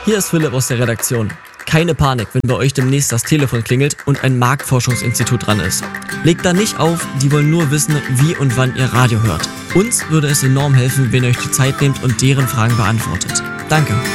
Hier ist Philipp aus der Redaktion. Keine Panik, wenn bei euch demnächst das Telefon klingelt und ein Marktforschungsinstitut dran ist. Legt da nicht auf, die wollen nur wissen, wie und wann ihr Radio hört. Uns würde es enorm helfen, wenn ihr euch die Zeit nehmt und deren Fragen beantwortet. Danke.